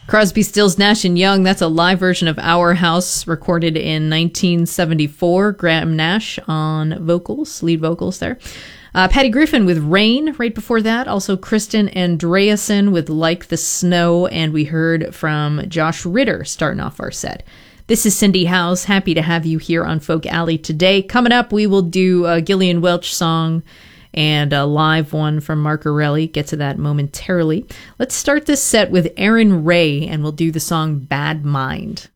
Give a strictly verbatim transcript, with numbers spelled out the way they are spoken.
Crosby, Stills, Nash and Young, that's a live version of Our House recorded in nineteen seventy-four. Graham Nash on vocals, lead vocals there. Uh, Patty Griffin with Rain right before that. Also Kristen Andreasen with Like the Snow. And we heard from Josh Ritter starting off our set. This is Cindy Howes. Happy to have you here on Folk Alley today. Coming up, we will do a Gillian Welch song and a live one from Mark Arelli. Get to that momentarily. Let's start this set with Aaron Ray, and we'll do the song Bad Mind.